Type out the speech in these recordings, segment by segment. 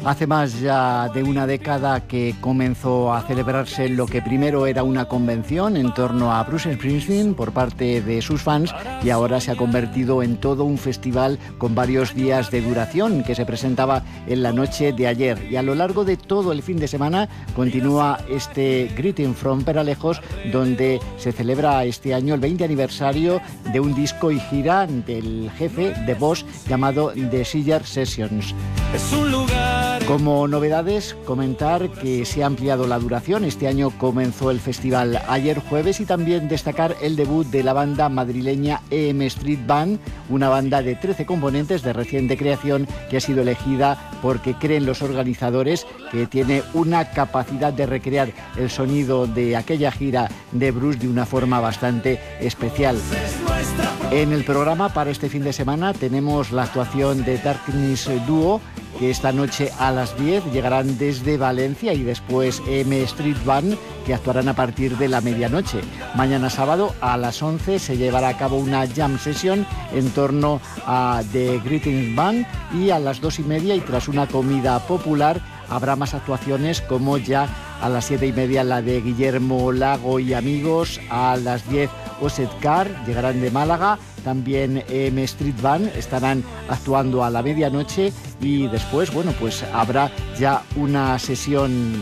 Hace más ya de una década que comenzó a celebrarse lo que primero era una convención en torno a Bruce Springsteen por parte de sus fans y ahora se ha convertido en todo un festival con varios días de duración que se presentaba en la noche de ayer. Y a lo largo de todo el fin de semana continúa este Greeting from Peralejos, donde se celebra este año el 20 aniversario de un disco y gira del jefe de Boss llamado The Seeger Sessions. Es un lugar. Como novedades, comentar que se ha ampliado la duración. Este año comenzó el festival ayer jueves y también destacar el debut de la banda madrileña EM Street Band, una banda de 13 componentes de reciente creación que ha sido elegida porque creen los organizadores que tiene una capacidad de recrear el sonido de aquella gira de Bruce de una forma bastante especial. En el programa para este fin de semana tenemos la actuación de Darkness Duo, que esta noche a las 10 llegarán desde Valencia, y después M Street Band, que actuarán a partir de la medianoche. Mañana sábado a las 11 se llevará a cabo una jam session en torno a The Greeting Band, y a las 2:30 y tras una comida popular habrá más actuaciones, como ya a las 7:30 la de Guillermo Lago y amigos, a las 10 Osetcar llegarán de Málaga, también M Street Band estarán actuando a la medianoche, y después, pues habrá ya una sesión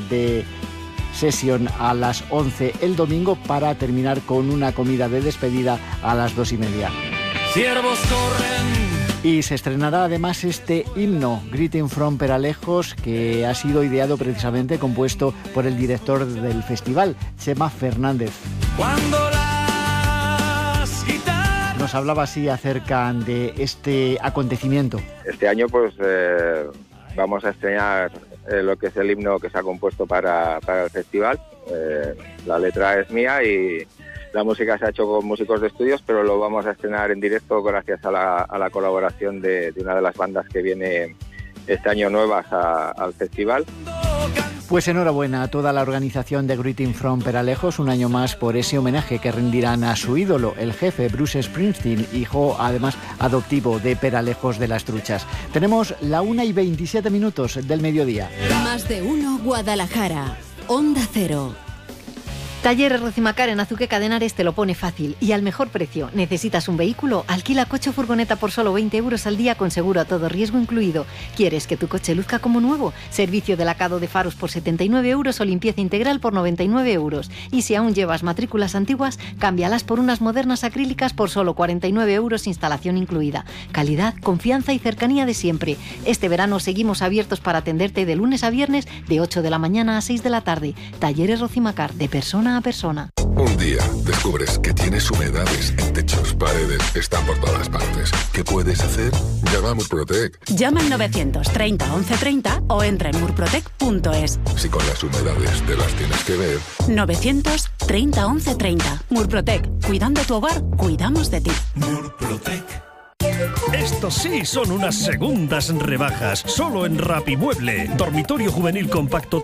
a las 11 el domingo para terminar con una comida de despedida a las 2:30. Ciervos corren. Y se estrenará además este himno, Greeting from Peralejos, que ha sido ideado precisamente, compuesto por el director del festival, Chema Fernández. Cuando las guitarras... Nos hablaba así acerca de este acontecimiento. Este año vamos a estrenar lo que es el himno que se ha compuesto para el festival. La letra es mía y la música se ha hecho con músicos de estudios, pero lo vamos a estrenar en directo gracias a la colaboración de una de las bandas que viene este año nuevas al festival. Pues enhorabuena a toda la organización de Greeting from Peralejos, un año más, por ese homenaje que rendirán a su ídolo, el jefe Bruce Springsteen, hijo además adoptivo de Peralejos de las Truchas. Tenemos la 1:27 del mediodía. Más de uno Guadalajara, Onda Cero. Talleres Rocimacar en Azuqueca de Henares te lo pone fácil y al mejor precio. ¿Necesitas un vehículo? Alquila coche o furgoneta por solo 20 euros al día con seguro a todo riesgo incluido. ¿Quieres que tu coche luzca como nuevo? Servicio de lacado de faros por 79 euros o limpieza integral por 99 euros. Y si aún llevas matrículas antiguas, cámbialas por unas modernas acrílicas por solo 49 euros, instalación incluida. Calidad, confianza y cercanía de siempre. Este verano seguimos abiertos para atenderte de lunes a viernes de 8 de la mañana a 6 de la tarde. Talleres Rocimacar, de persona a persona. Un día descubres que tienes humedades en techos, paredes, están por todas partes. ¿Qué puedes hacer? Llama a Murprotec. Llama al 930 1130 o entra en murprotec.es. Si con las humedades te las tienes que ver. 930 1130. Murprotec. Cuidando tu hogar, cuidamos de ti. Murprotec. Estos sí son unas segundas rebajas, solo en Rapimueble. Dormitorio juvenil compacto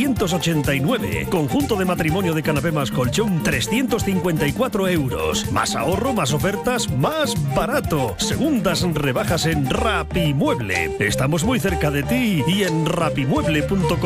389. Conjunto de matrimonio de canapé más colchón 354 euros. Más ahorro, más ofertas, más barato. Segundas rebajas en Rapimueble. Estamos muy cerca de ti y en rapimueble.com.